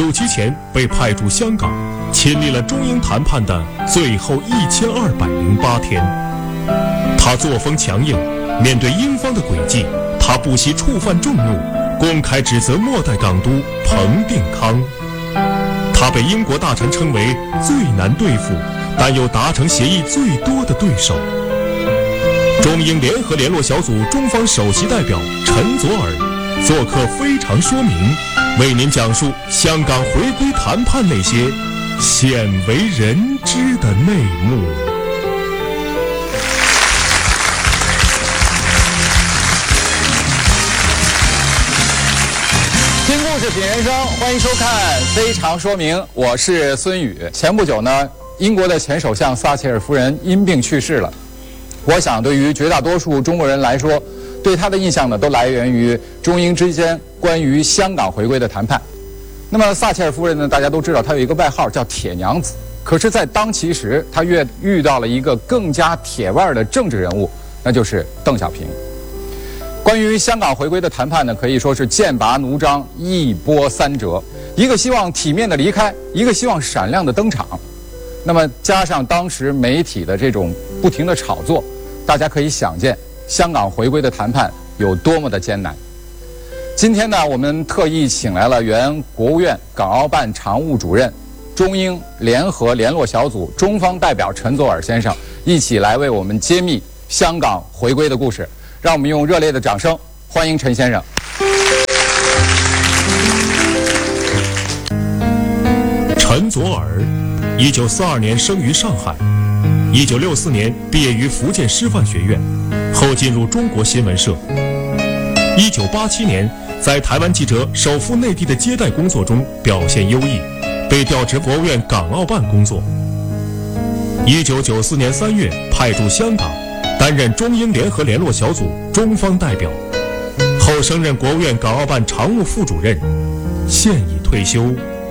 不久前被派驻香港，亲历了中英谈判的最后1208天。他作风强硬，面对英方的诡计，他不惜触犯众怒，公开指责末代港督彭定康。他被英国大臣称为最难对付，但又达成协议最多的对手。中英联合联络小组中方首席代表陈佐洱做客非常说明，为您讲述香港回归谈判那些鲜为人知的内幕。 听故事品人生，欢迎收看《非常说明》，我是孙宇。前不久呢，英国的前首相撒切尔夫人因病去世了。我想，对于绝大多数中国人来说，对她的印象呢，都来源于中英之间关于香港回归的谈判。那么，撒切尔夫人呢，大家都知道，她有一个外号叫“铁娘子”。可是，在当其时，她遇到了一个更加铁腕的政治人物，那就是邓小平。关于香港回归的谈判呢，可以说是剑拔弩张，一波三折。一个希望体面的离开，一个希望闪亮的登场。那么加上当时媒体的这种不停的炒作，大家可以想见香港回归的谈判有多么的艰难。今天呢，我们特意请来了原国务院港澳办常务主任、中英联合联络小组中方代表陈佐洱先生，一起来为我们揭秘香港回归的故事。让我们用热烈的掌声欢迎陈先生。 陈佐洱，1942年生于上海，1964年毕业于福建师范学院，后进入中国新闻社。1987年，在台湾记者首赴内地的接待工作中表现优异，被调至国务院港澳办工作。1994年3月派驻香港，担任中英联合联络小组中方代表，后升任国务院港澳办常务副主任，现已退休。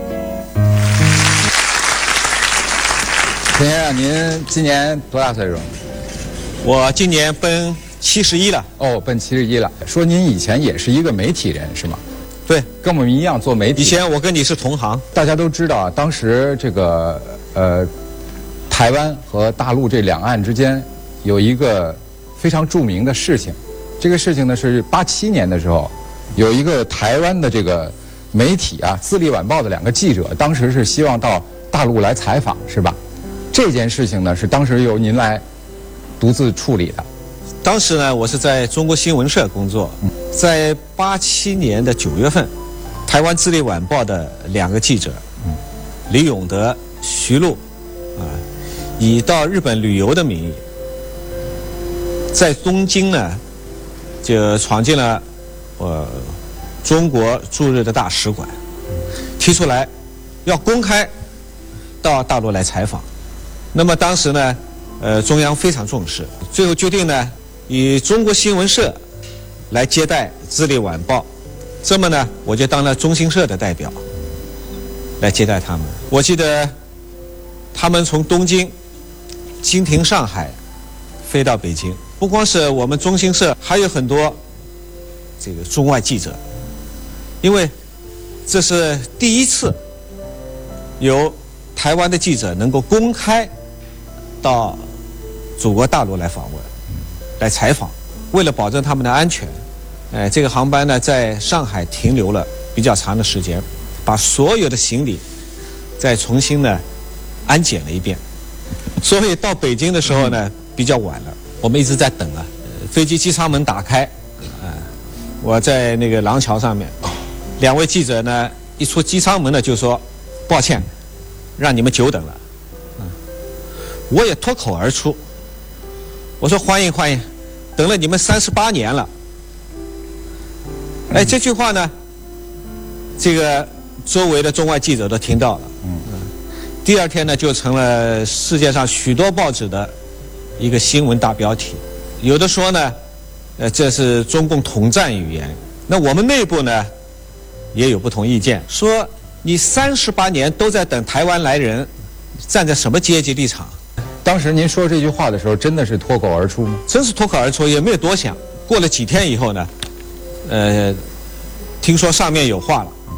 陈先生，您今年多大岁数？ 我今年奔71了。 哦，奔71了。说您以前也是一个媒体人是吗？ 对， 跟我们一样做媒体。 以前我跟你是同行。 大家都知道啊，当时这个台湾和大陆这两岸之间有一个非常著名的事情，这个事情呢是87年的时候，有一个台湾的这个媒体啊，《自立晚报》的2个记者，当时是希望到大陆来采访，是吧？这件事情呢是当时由您来独自处理的。 当时呢，我是在中国新闻社工作，在87年的9月份，台湾《自立晚报》的2个记者，李永德、徐璐，以到日本旅游的名义，在东京呢，就闯进了中国驻日的大使馆，提出来要公开到大陆来采访。那么当时呢，中央非常重视，最后决定呢，以中国新闻社来接待《自立晚报》，这么呢，我就当了中新社的代表，来接待他们。我记得他们从东京经停上海飞到北京，不光是我们中新社，还有很多这个中外记者，因为这是第一次由台湾的记者能够公开到祖国大陆来访问，来采访。为了保证他们的安全，这个航班呢在上海停留了比较长的时间，把所有的行李再重新呢安检了一遍。所以到北京的时候呢比较晚了，我们一直在等啊。飞机机舱门打开，我在那个廊桥上面，2位记者呢一出机舱门呢就说抱歉，让你们久等了。我也脱口而出，我说欢迎欢迎，等了你们38年了。这句话呢，这个周围的中外记者都听到了。第2天呢，就成了世界上许多报纸的一个新闻大标题。有的说呢，这是中共统战语言。那我们内部呢，也有不同意见，说你38年都在等台湾来人，站在什么阶级立场？ 当时您说这句话的时候，真的是脱口而出吗？ 真是脱口而出，也没有多想。过了几天以后呢，听说上面有话了，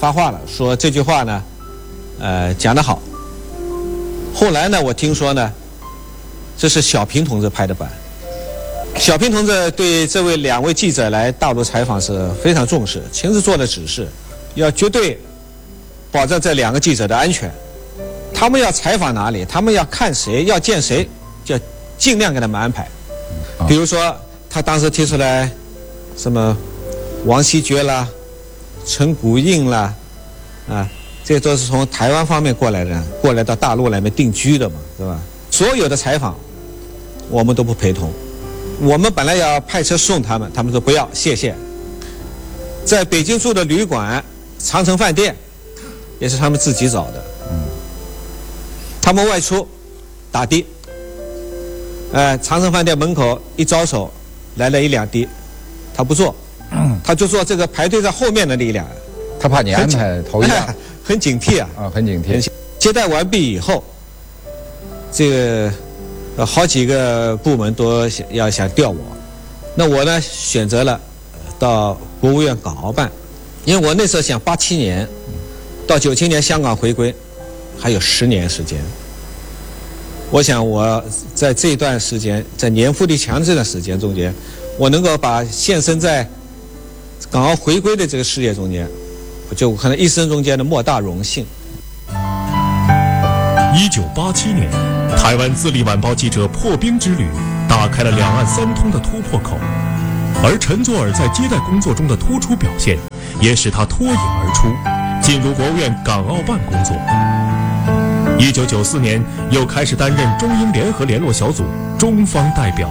发话了，说这句话呢，讲得好。后来呢，我听说呢，这是小平同志拍的板。小平同志对这2位记者来大陆采访是非常重视，亲自做的指示，要绝对保证这2个记者的安全。他们要采访哪里，他们要看谁，要见谁，就尽量给他们安排。比如说，他当时提出来什么王锡爵啦、陈谷应啦，这都是从台湾方面过来的，过来到大陆来面定居的嘛，是吧？所有的采访，我们都不陪同。我们本来要派车送他们，他们说不要，谢谢。在北京住的旅馆长城饭店，也是他们自己找的。他们外出打的，长城饭店门口一招手，来了1、2的，他不坐，他就坐这个排队在后面的那1、2。 他怕你安排头一样， 很警惕啊。 很警惕。 接待完毕以后，这个好几个部门都想调我，那我呢选择了到国务院港澳办，因为我那时候想87年到97年香港回归还有10年时间，我想我在这段时间，在年富力强这段时间中间，我能够把献身在港澳回归的这个事业中间，就可能一生中间的莫大荣幸。 1987年，台湾自立晚报记者破冰之旅打开了两岸3通的突破口，而陈佐洱在接待工作中的突出表现，也使他脱颖而出，进入国务院港澳办工作。1994年，又开始担任中英联合联络小组中方代表。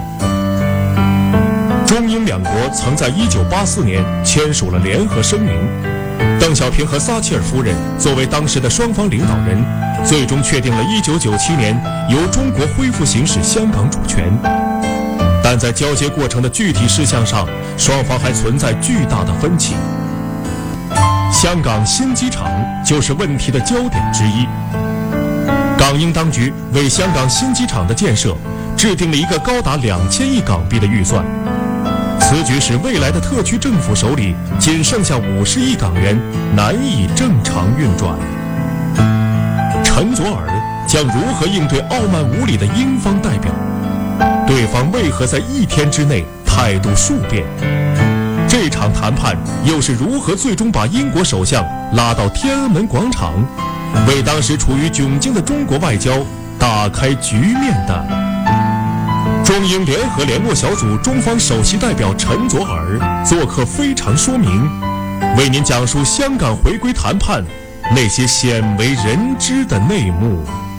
中英两国曾在1984年签署了联合声明。邓小平和撒切尔夫人作为当时的双方领导人，最终确定了1997年由中国恢复行使香港主权。但在交接过程的具体事项上，双方还存在巨大的分歧。香港新机场就是问题的焦点之一。港英当局为香港新机场的建设制定了一个高达2000亿港币的预算，此举使未来的特区政府手里仅剩下50亿港元，难以正常运转。陈佐洱将如何应对傲慢无礼的英方代表？对方为何在1天之内态度数变？这场谈判又是如何最终把英国首相拉到天安门广场，为当时处于窘境的中国外交打开局面的？中英联合联络小组中方首席代表陈佐洱做客非常说明，为您讲述香港回归谈判那些鲜为人知的内幕。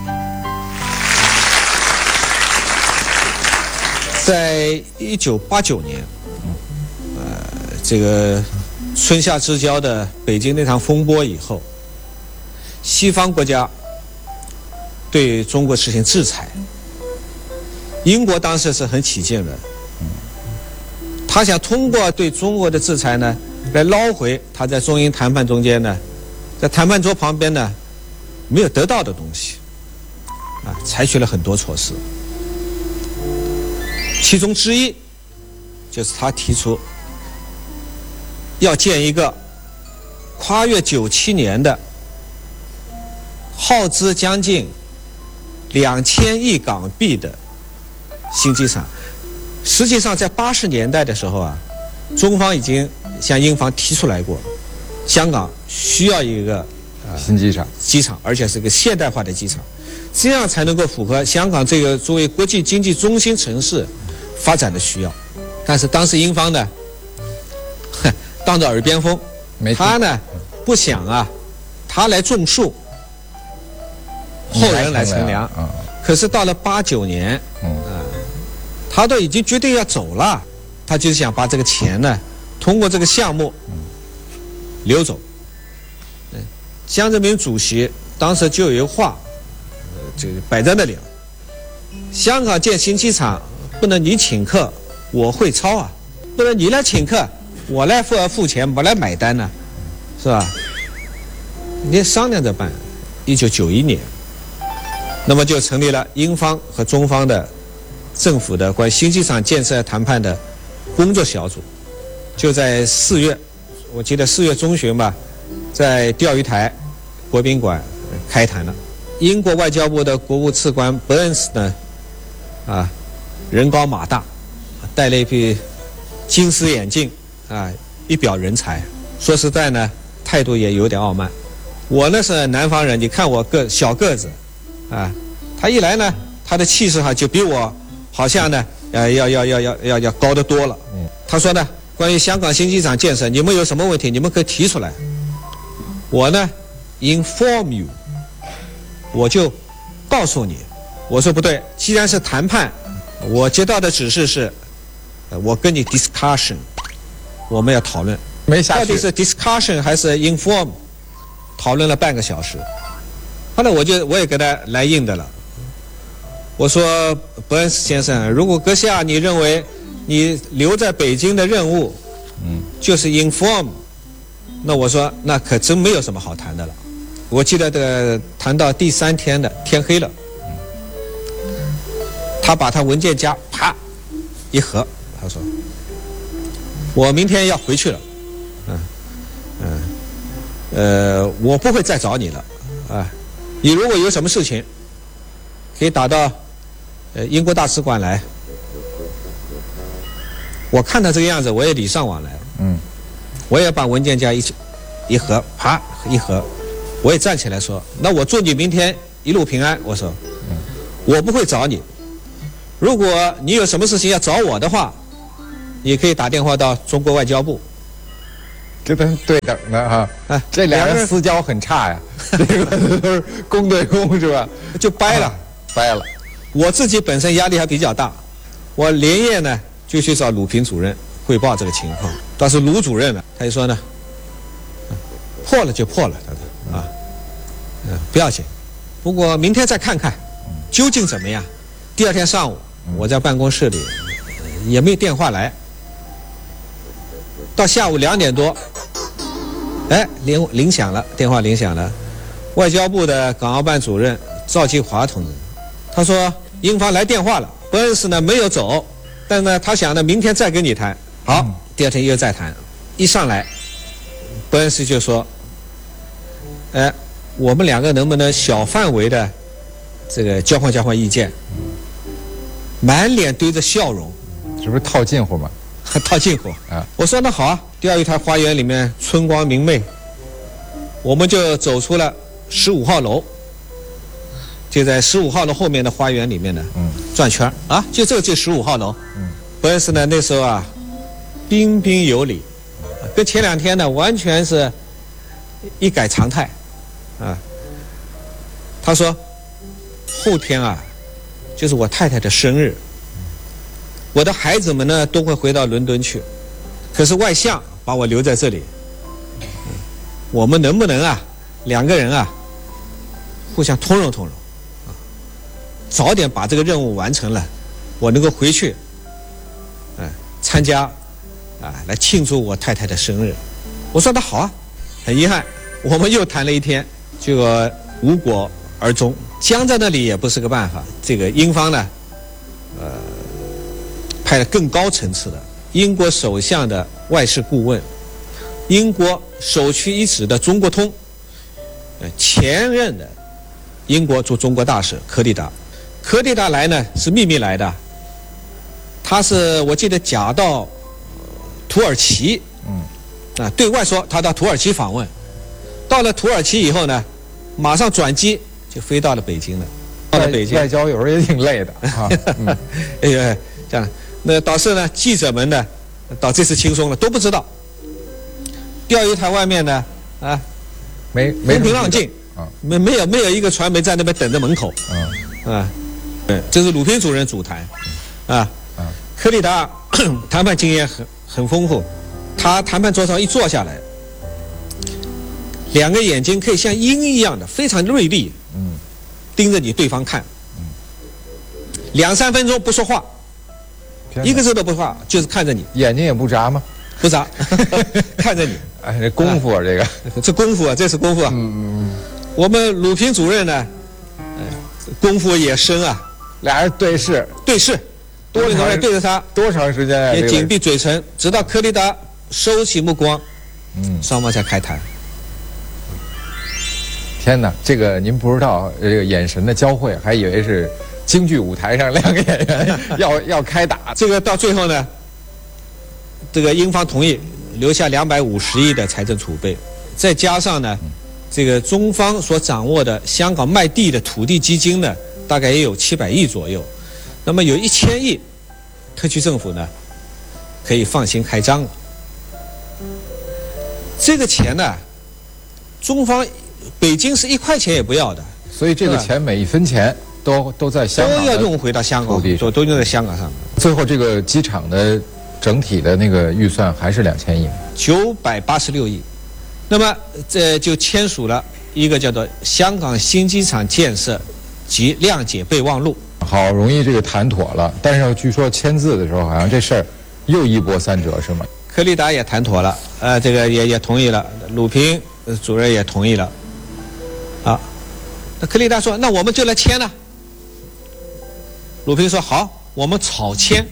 在1989年，这个春夏之交的北京那场风波以后，西方国家对中国实行制裁。英国当时是很起劲的，他想通过对中国的制裁呢，来捞回他在中英谈判中间呢，在谈判桌旁边呢没有得到的东西，采取了很多措施。其中之一就是他提出要建一个跨越97年的耗资将近2000亿港币的新机场。实际上在80年代的时候中方已经向英方提出来过，香港需要一个新机场， 而且是个现代化的机场，这样才能够符合香港这个作为国际经济中心城市发展的需要。但是当时英方呢当着耳边风，他呢不想他来种树，后人来乘凉。可是到了89年，他都已经决定要走了，他就想把这个钱呢通过这个项目流走。江泽民主席当时就有一个话，这个摆在那里了：香港建新机场不能你请客我会操不能你来请客我来付钱我来买单呢，是吧？你商量着办。1991年，那么就成立了英方和中方的政府的关于新机场建设谈判的工作小组。就在4月，我记得4月中旬吧， 在钓鱼台国宾馆开谈了。英国外交部的国务次官伯恩斯呢，人高马大，戴了一副金丝眼镜，一表人才。说实在呢，态度也有点傲慢。我呢是南方人，你看我小个子，他一来呢，他的气势就比我好像呢，要高得多了。他说呢，关于香港新机场建设，你们有什么问题，你们可以提出来。我呢 ，inform you， 我就告诉你。我说不对，既然是谈判，我接到的指示是，我跟你 discussion， 我们要讨论。 没下去。 到底是 discussion 还是 inform？ 讨论了半个小时。后来我也给他来硬的了。我说伯恩斯先生，如果阁下你认为你留在北京的任务，就是 inform， 那我说那可真没有什么好谈的了。我记得谈到第3天的天黑了，他把他文件夹啪一合，他说我明天要回去了，我不会再找你了，你如果有什么事情，可以打到英国大使馆来。我看他这个样子，我也礼尚往来了，我也把文件夹一合，啪一合，我也站起来说，那我祝你明天一路平安。我说，我不会找你，如果你有什么事情要找我的话，你可以打电话到中国外交部。 这都是对等的哈，这俩人私交很差呀，这个都是公对公是吧？ 就掰了， 掰了。 我自己本身压力还比较大，我连夜呢就去找鲁平主任汇报这个情况。倒是鲁主任呢，他就说呢，破了就破了，他说不要紧，不过明天再看看究竟怎么样。第2天上午，我在办公室里也没有电话来，到下午2点多，铃响了，电话铃响了，外交部的港澳办主任赵继华同志，他说英方来电话了，伯恩斯呢没有走，但呢他想呢明天再跟你谈。好，第2天又再谈，一上来，伯恩斯就说，我们2个能不能小范围的这个交换意见？满脸堆着笑容， 这不是套近乎吗？ 套近乎啊！我说那好啊，钓鱼台花园里面春光明媚，我们就走出了15号楼，就在15号楼后面的花园里面呢，转圈就15号楼。伯恩斯呢那时候彬彬有礼，跟前2天呢完全是一改常态他说后天就是我太太的生日，我的孩子们呢都会回到伦敦去，可是外相把我留在这里，我们能不能2个人互相通融通融早点把这个任务完成了，我能够回去参加来庆祝我太太的生日。我说那好啊，很遗憾我们又谈了1天，结果无果而终。僵在那里也不是个办法，这个英方呢派了更高层次的英国首相的外事顾问，英国首屈一指的中国通，前任的英国驻中国大使柯蒂达。柯蒂达来呢是秘密来的，他是我记得假到土耳其，对外说他到土耳其访问，到了土耳其以后呢，马上转机就飞到了北京了。到了北京， 外交有时候也挺累的这样，那导致呢记者们呢，到这次轻松了，都不知道。钓鱼台外面呢没风平浪静没有一个传媒在那边等着门口这是鲁平主任主谈柯蒂达谈判经验很丰富，他谈判桌上一坐下来，2个眼睛可以像鹰一样的非常锐利，盯着你对方看，2-3分钟不说话，一个字都不说，就是看着你， 眼睛也不眨吗？ 不眨看着你。 这功夫这个这功夫这是功夫我们鲁平主任呢功夫也深俩人对视多领导人对着他多长时间也紧闭嘴唇，直到柯蒂达收起目光，双方才开谈。 天哪，这个您不知道，这个眼神的交汇，还以为是京剧舞台上两个演员要开打。 这个到最后呢，这个英方同意留下250亿的财政储备，再加上呢，这个中方所掌握的香港卖地的土地基金呢，大概也有700亿左右，那么有1000亿，特区政府呢可以放心开张了。这个钱呢，中方北京是1块钱也不要的， 所以这个钱每一分钱都在香港都要用回到香港，都用在香港上。 最后这个机场的整体的那个预算还是2000亿 ，986亿。那么这就签署了一个叫做《香港新机场建设及谅解备忘录》。 好容易这个谈妥了，但是据说签字的时候好像这事儿又一波三折，是吗？ 柯立达也谈妥了，这个也同意了，鲁平主任也同意了，啊，那柯立达说，那我们就来签了。鲁平说好，我们草签。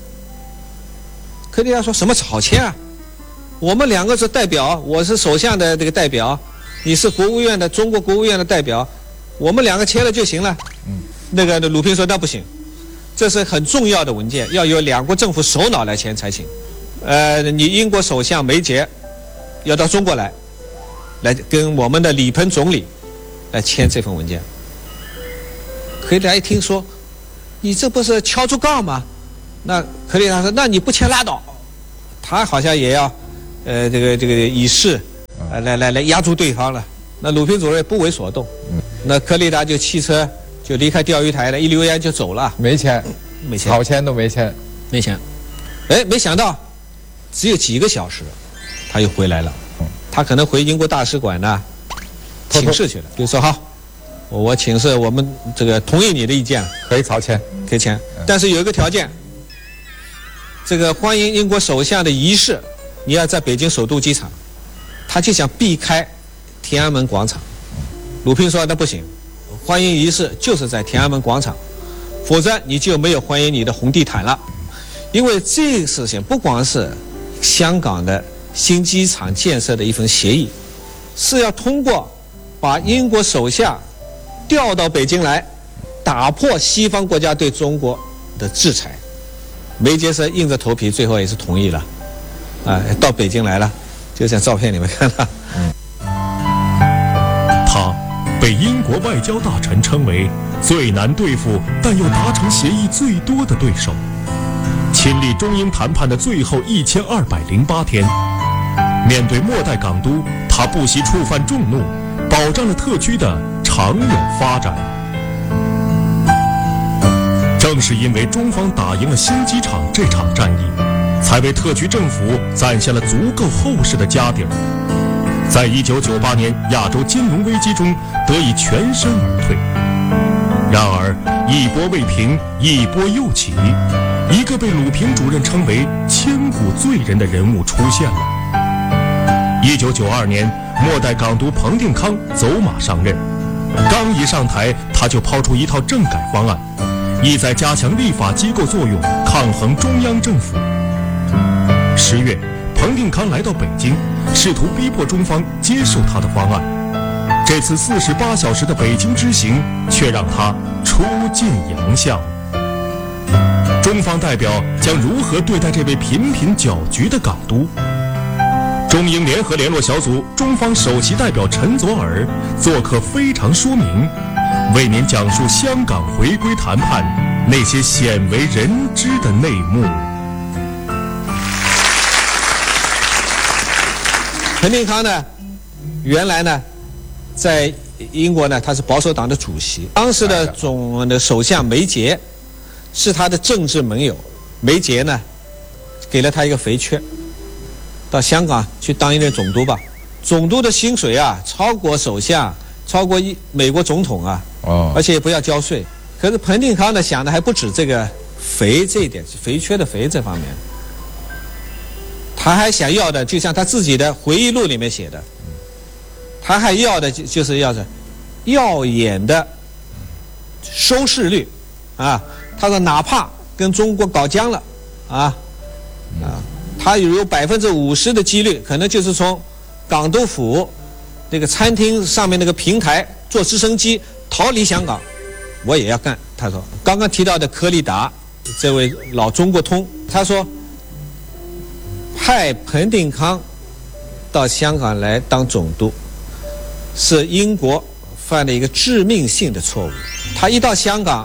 柯立达说什么草签啊？我们2个是代表，我是首相的这个代表，你是国务院的中国国务院的代表，我们2个签了就行了。那个鲁平说那不行，这是很重要的文件，要由2国政府首脑来签才行。你英国首相梅杰要到中国来跟我们的李鹏总理来签这份文件。柯立达一听说，你这不是敲竹杠吗？那柯立达说，那你不签拉倒。他好像也要，这个以示，来压住对方了。那鲁平主任不为所动。那柯立达就汽车就离开钓鱼台了，一溜烟就走了。 没签，草签都没签， 没签。哎，没想到。只有几个小时，他又回来了。他可能回英国大使馆呢，请示去了，就说好，我请示我们这个同意你的意见， 可以草签， 可以签，但是有一个条件，这个欢迎英国首相的仪式，你要在北京首都机场。他就想避开天安门广场。鲁平说那不行，欢迎仪式就是在天安门广场，否则你就没有欢迎你的红地毯了。因为这个事情不光是香港的新机场建设的一份协议，是要通过把英国首相调到北京来，打破西方国家对中国的制裁。梅杰森硬着头皮，最后也是同意了，到北京来了，就像照片里面看到。 他被英国外交大臣称为最难对付但又达成协议最多的对手。亲历中英谈判的最后1208天，面对末代港督，他不惜触犯众怒，保障了特区的长远发展。正是因为中方打赢了新机场这场战役，才为特区政府攒下了足够厚实的家底儿，在1998年亚洲金融危机中得以全身而退。然而一波未平，一波又起，一个被鲁平主任称为千古罪人的人物出现了。1992年，末代港督彭定康走马上任，刚一上台，他就抛出一套政改方案，意在加强立法机构作用，抗衡中央政府。10月，彭定康来到北京，试图逼迫中方接受他的方案。这次48小时的北京之行，却让他出尽洋相。中方代表将如何对待这位频频搅局的港督？中英联合联络小组中方首席代表陈佐洱做客非常说明，为您讲述香港回归谈判那些鲜为人知的内幕。 彭定康呢，原来呢，在英国呢，他是保守党的主席。当时的首相梅杰是他的政治盟友。梅杰呢，给了他一个肥缺，到香港去当一任总督吧。总督的薪水啊，超过首相，超过美国总统啊，而且也不要交税。可是彭定康呢，想的还不止这个肥这一点，肥缺的肥这方面，他还想要的，就像他自己的回忆录里面写的，他还要的就是要是耀眼的收视率啊。他说哪怕跟中国搞僵了他有50%的几率，可能就是从港督府那个餐厅上面那个平台坐直升机逃离香港，我也要干。他说，刚刚提到的柯立达这位老中国通，他说派彭定康到香港来当总督，是英国犯了一个致命性的错误。他一到香港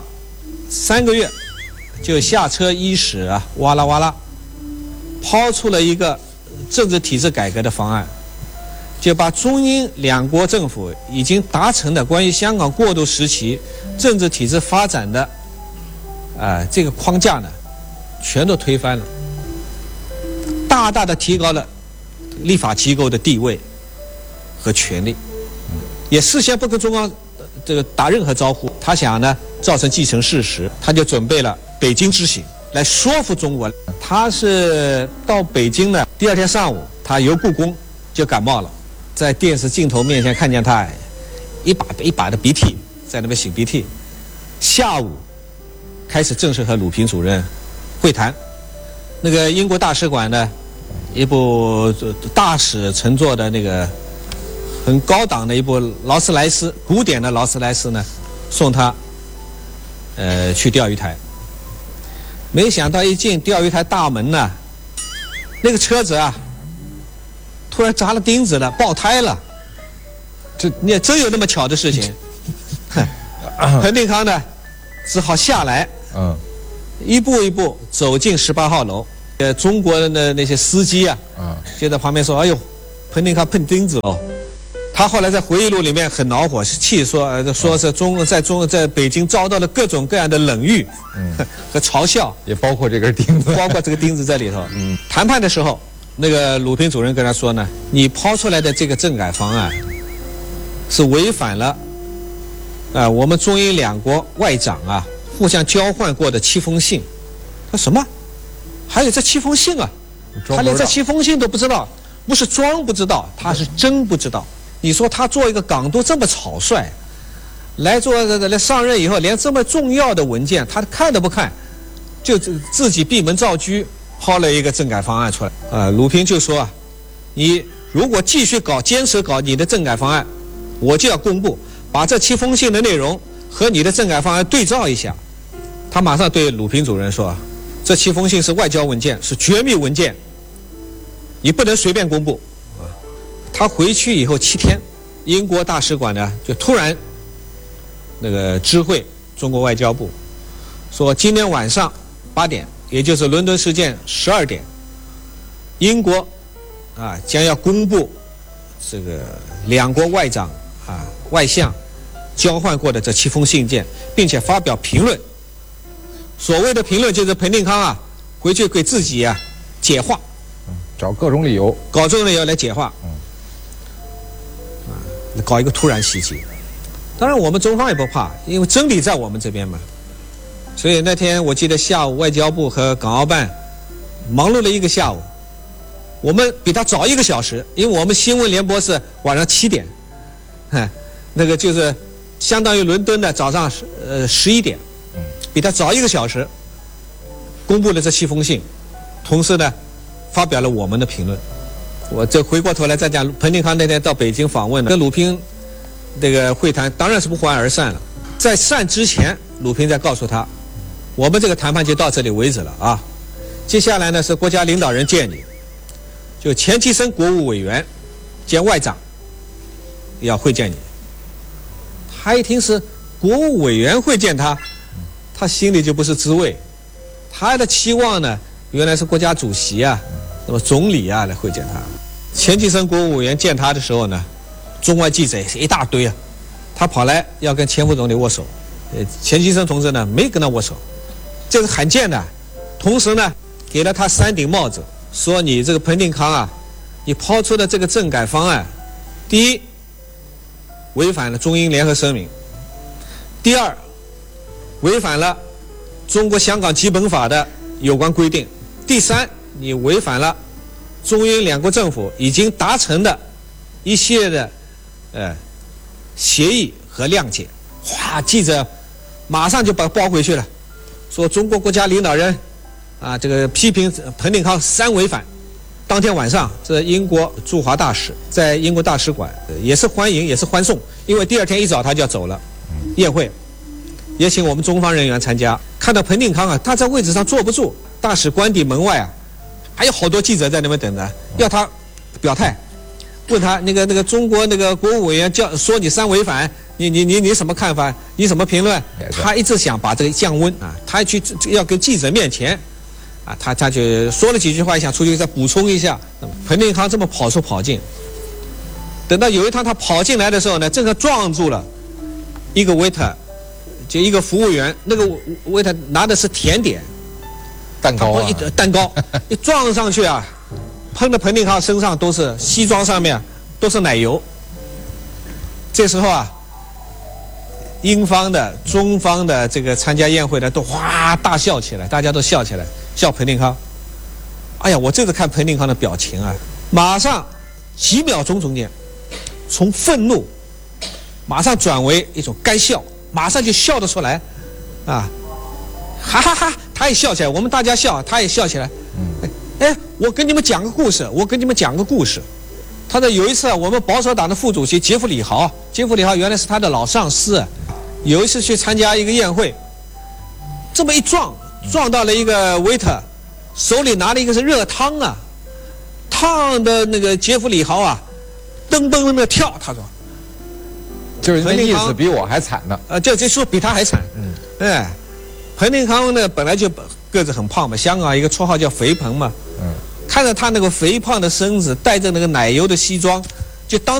3个月，就下车伊始啊，哇啦哇啦，抛出了一个政治体制改革的方案，就把中英两国政府已经达成的关于香港过渡时期政治体制发展的这个框架呢，全都推翻了，大大的提高了立法机构的地位和权力，也事先不跟中央这个打任何招呼。他想呢造成既成事实，他就准备了北京之行来说服中国。他是到北京呢，第2天上午他游故宫就感冒了，在电视镜头面前看见他一把一把的鼻涕在那边擤鼻涕。下午开始正式和鲁平主任会谈。那个英国大使馆呢，一部大使乘坐的那个很高档的一部劳斯莱斯，古典的劳斯莱斯呢，送他去钓鱼台。没想到一进钓鱼台大门呢，那个车子啊突然扎了钉子了，爆胎了。这你也真有那么巧的事情。彭定康呢只好下来，一步一步走进18号楼。中国的那些司机啊，就在旁边说：“哎呦，彭定康碰钉子哦。”他后来在回忆录里面很恼火，是气说是在北京遭到了各种各样的冷遇和嘲笑， 也包括这根钉子， 包括这个钉子在里头。谈判的时候，那个鲁平主任跟他说呢：“你抛出来的这个政改方案是违反了我们中英两国外长啊互相交换过的7封信。”他说什么？还有这7封信啊？他连这7封信都不知道，不是装不知道，他是真不知道。你说他做一个港督这么草率，来上任以后，连这么重要的文件他看都不看，就自己闭门造车，抛了一个政改方案出来。鲁平就说你如果继续坚持搞你的政改方案，我就要公布，把这7封信的内容和你的政改方案对照一下。他马上对鲁平主任说，这7封信是外交文件，是绝密文件，你不能随便公布。他回去以后7天，英国大使馆呢就突然那个知会中国外交部，说今天晚上8点，也就是伦敦时间12点，英国将要公布这个两国外长外相交换过的这7封信件，并且发表评论。所谓的评论就是彭定康回去给自己解话， 找各种理由， 搞这种理由来解话。搞一个突然袭击。当然我们中方也不怕，因为真理在我们这边嘛。所以那天我记得下午外交部和港澳办忙碌了1个下午，我们比他早1个小时，因为我们新闻联播是晚上7点，那个就是相当于伦敦的早上11点，比他早1个小时公布了这7封信，同时呢发表了我们的评论。我这回过头来再讲，彭定康那天到北京访问跟鲁平这个会谈当然是不欢而散了。在散之前，鲁平在告诉他，我们这个谈判就到这里为止了接下来呢是国家领导人见你，就钱其琛国务委员兼外长要会见你。他一听是国务委员会见他，他心里就不是滋味。他的期望呢原来是国家主席那么总理来会见他。钱其琛国务委员见他的时候呢，中外记者一大堆他跑来要跟钱副总理握手，钱其琛同志呢没跟他握手，这是罕见的。同时呢给了他3顶帽子，说你这个彭定康你抛出的这个政改方案，第一违反了中英联合声明，第二违反了中国香港基本法的有关规定，第三你违反了中英两国政府已经达成的一系列的协议和谅解。记者马上就把包回去了，说中国国家领导人这个批评彭定康3违反，当当天晚上，这英国驻华大使在英国大使馆也是欢迎，也是欢送，因为第二天一早他就要走了，宴会也请我们中方人员参加。看到彭定康啊，他在位置上坐不住，大使官邸门外啊，还有好多记者在那边等着，要他表态，问他那个中国那个国务委员说你3违反，你什么看法？你什么评论？他一直想把这个降温啊，他要跟记者面前。啊，他就说了几句话，想出去再补充一下。彭定康这么跑出跑进，等到有一趟他跑进来的时候呢，正好撞住了一个 waiter， 就一个服务员，那个 waiter 拿的是甜点， 蛋糕啊， 蛋糕一撞上去啊，喷的彭定康身上都是，西装上面都是奶油。这时候啊，英方的、中方的这个参加宴会的都哗大笑起来，大家都笑起来。笑彭定康，哎呀，我这次看彭定康的表情啊，马上几秒钟中间，从愤怒马上转为一种该笑，马上就笑得出来，啊，哈哈哈，他也笑起来，我们大家笑，他也笑起来。哎，我跟你们讲个故事，他说有一次啊，我们保守党的副主席杰弗里豪原来是他的老上司，有一次去参加一个宴会，这么一撞到了一个 waiter， 手里拿了一个是热汤啊，烫的那个杰弗里豪啊，噔噔噔的跳。他说， 就是那意思比我还惨呢。 这说比他还惨。哎，彭定康呢本来就个子很胖嘛，香港一个绰号叫肥彭嘛。看着他那个肥胖的身子，带着那个奶油的西装，就当